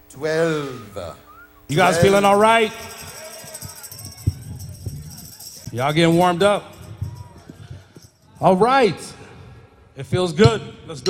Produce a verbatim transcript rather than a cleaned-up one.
twelve. You guys twelve. feeling all right? Y'all getting warmed up? All right. It feels good. Let's do it.